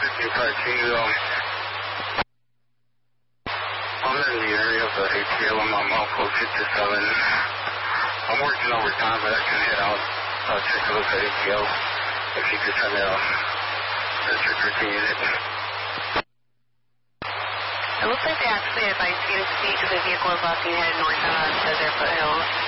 I'm in the area of the ATL. I'm on Mile 457. I'm working overtime, but I can head out. I'll check a look at ATL. If you could send me a security unit. It looks like they actually advised you to speak to the vehicle is left and headed north on Desert Foothills.